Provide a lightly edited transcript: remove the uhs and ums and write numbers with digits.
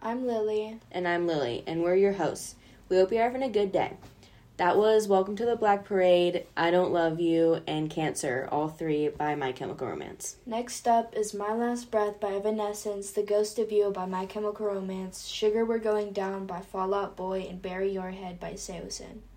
I'm Lily. And I'm Lily, and we're your hosts. We hope you're having a good day. That was Welcome to the Black Parade, I Don't Love You, and Cancer, all three by My Chemical Romance. Next up is My Last Breath by Evanescence, The Ghost of You by My Chemical Romance, Sugar We're Going Down by Fall Out Boy, and Bury Your Head by Seosin.